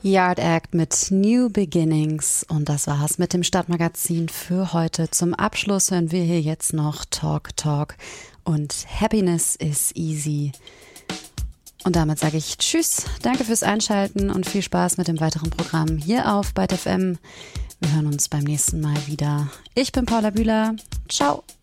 Yard Act mit New Beginnings. Und das war's mit dem Stadtmagazin für heute. Zum Abschluss hören wir hier jetzt noch Talk Talk und Happiness is Easy. Und damit sage ich Tschüss, danke fürs Einschalten und viel Spaß mit dem weiteren Programm hier auf Byte FM. Wir hören uns beim nächsten Mal wieder. Ich bin Paula Bühler. Ciao.